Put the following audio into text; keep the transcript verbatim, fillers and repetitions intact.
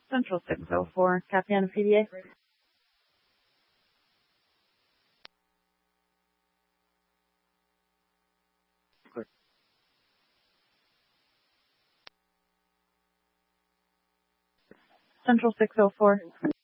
Central six oh four, Capiana P D A. Central six oh four.